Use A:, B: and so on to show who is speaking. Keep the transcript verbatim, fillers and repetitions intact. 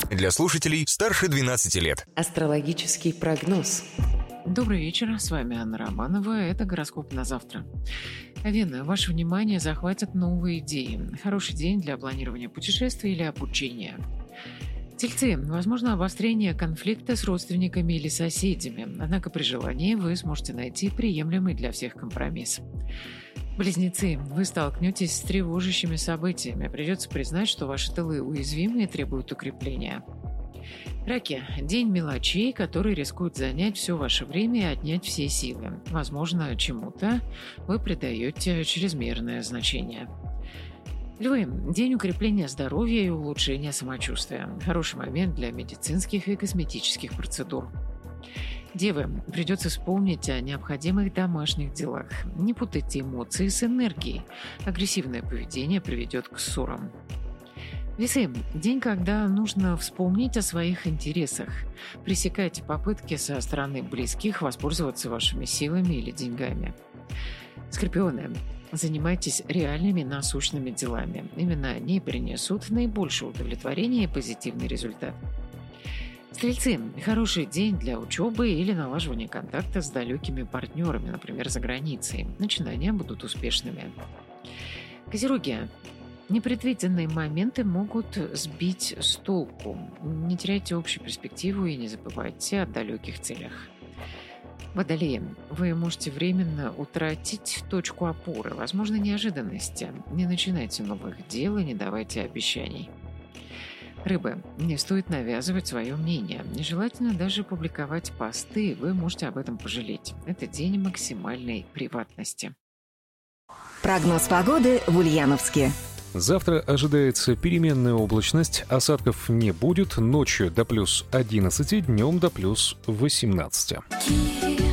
A: Для слушателей старше двенадцати лет.
B: Астрологический прогноз.
C: Добрый вечер, с вами Анна Романова, это гороскоп на завтра. Овен, ваше внимание захватят новые идеи. Хороший день для планирования путешествий или обучения. Тельцы, возможно обострение конфликта с родственниками или соседями, однако при желании вы сможете найти приемлемый для всех компромисс. Близнецы, вы столкнетесь с тревожащими событиями. Придется признать, что ваши тылы уязвимы и требуют укрепления. Раки, день мелочей, который рискует занять все ваше время и отнять все силы. Возможно, чему-то вы придаете чрезмерное значение. Львы, день укрепления здоровья и улучшения самочувствия. Хороший момент для медицинских и косметических процедур. Девы, придется вспомнить о необходимых домашних делах. Не путайте эмоции с энергией. Агрессивное поведение приведет к ссорам. Весы, день, когда нужно вспомнить о своих интересах. Пресекайте попытки со стороны близких воспользоваться вашими силами или деньгами. Скорпионы, занимайтесь реальными насущными делами. Именно они принесут наибольшее удовлетворение и позитивный результат. Стрельцы, хороший день для учебы или налаживания контакта с далекими партнерами, например, за границей. Начинания будут успешными. Козероги, непредвиденные моменты могут сбить с толку. Не теряйте общую перспективу и не забывайте о далеких целях. Водолеи, вы можете временно утратить точку опоры, возможно, неожиданности. Не начинайте новых дел и не давайте обещаний. Рыбы, не стоит навязывать свое мнение. Нежелательно даже публиковать посты, вы можете об этом пожалеть. Это день максимальной приватности.
D: Прогноз погоды в Ульяновске.
E: Завтра ожидается переменная облачность, осадков не будет, ночью до плюс одиннадцати, днем до плюс восемнадцати.